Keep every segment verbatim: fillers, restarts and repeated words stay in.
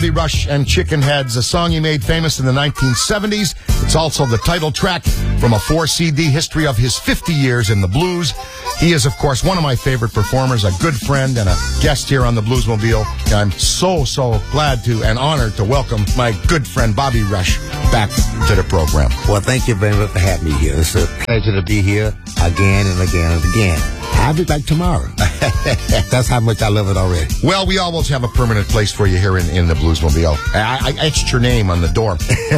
Bobby Rush and Chicken Heads, a song he made famous in the nineteen seventies. It's also the title track from a four C D history of his fifty years in the blues. He is, of course, one of my favorite performers, a good friend and a guest here on the Bluesmobile. I'm so, so glad to and honored to welcome my good friend Bobby Rush back to the program. Well, thank you very much for having me here. It's a pleasure to be here again and again and again. I'll be back tomorrow. That's how much I love it already. Well, we always have a permanent place for you here in, in the Bluesmobile. I, I etched your name on the door.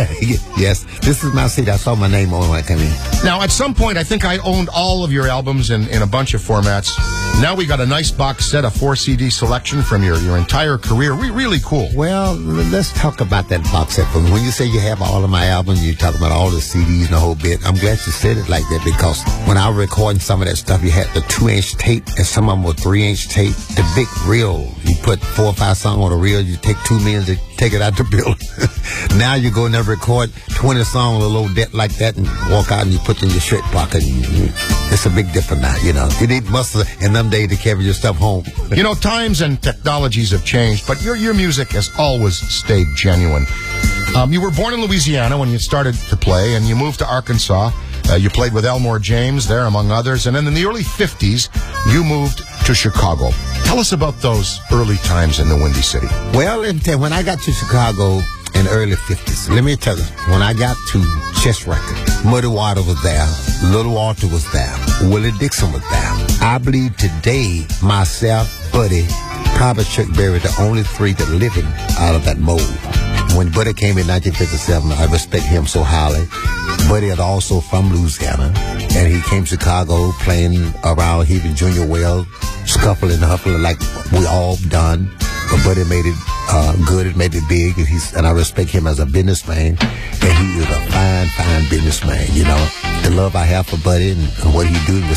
Yes, this is my seat. I saw my name on when I came in. Now, at some point, I think I owned all of your albums in, in a bunch of formats. Now we got a nice box set, a four C D selection from your, your entire career. Re- really cool. Well, let's talk about that box set. When you say you have all of my albums, you talk about all the C Ds and the whole bit. I'm glad you said it like that, because when I was recording some of that stuff, you had the two-inch tape, and some of them were three-inch tape. The big reel, you put four or five songs on a reel, you take two minutes to take it out the bill. Now you go and record twenty songs with a little debt like that and walk out and you put it in your shirt pocket. It's a big difference now, you know. You need muscle in them days to carry your stuff home. You know, times and technologies have changed, but your your music has always stayed genuine. Um, you were born in Louisiana when you started to play, and you moved to Arkansas. Uh, you played with Elmore James there, among others. And then in the early fifties, you moved to Chicago. Tell us about those early times in the Windy City. Well, let me tell you, when I got to Chicago in the early fifties, let me tell you, when I got to Chess Record, Muddy Water was there, Little Walter was there, Willie Dixon was there. I believe today, myself, Buddy, probably Chuck Berry, the only three that living out of that mold. When Buddy came in nineteen fifty-seven, I respect him so highly. Buddy is also from Louisiana, and he came to Chicago playing around even Junior Wells, scuffling and huffling like we all done. But Buddy made it uh, good, it made it big, and, he's, and I respect him as a businessman, and he is a fine, fine businessman, you know. The love I have for Buddy and, and what he do